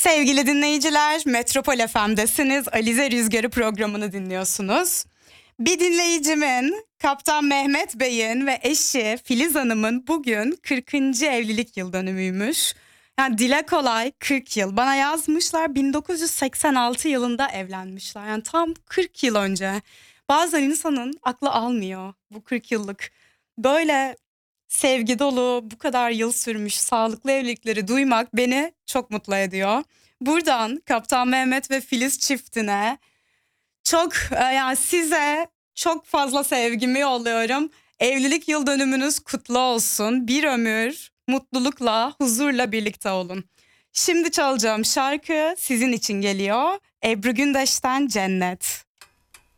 Sevgili dinleyiciler, Metropol FM'desiniz. Alize Rüzgarı programını dinliyorsunuz. Bir dinleyicimin, Kaptan Mehmet Bey'in ve eşi Filiz Hanım'ın bugün 40. evlilik yıl dönümüymüş. Yani dile kolay 40 yıl. Bana yazmışlar 1986 yılında evlenmişler. Yani tam 40 yıl önce. Bazen insanın aklı almıyor bu 40 yıllık. Böyle sevgi dolu, bu kadar yıl sürmüş sağlıklı evlilikleri duymak beni çok mutlu ediyor. Buradan Kaptan Mehmet ve Filiz çiftine yani size çok fazla sevgimi yolluyorum. Evlilik yıl dönümünüz kutlu olsun. Bir ömür mutlulukla, huzurla birlikte olun. Şimdi çalacağım şarkı sizin için geliyor. Ebru Gündeş'ten Cennet.